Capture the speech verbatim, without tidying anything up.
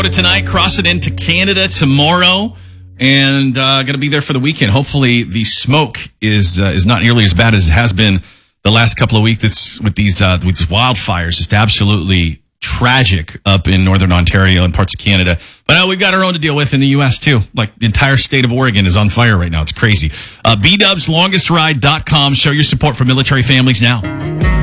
Tonight, crossing into Canada tomorrow, and uh, going to be there for the weekend. Hopefully, the smoke is uh, is not nearly as bad as it has been the last couple of weeks this, with these uh, with these wildfires. Just absolutely tragic up in northern Ontario and parts of Canada. But uh, we've got our own to deal with in the U S too. Like the entire state of Oregon is on fire right now. It's crazy. Uh, B Dubs Longest Ride dot com. Show your support for military families now.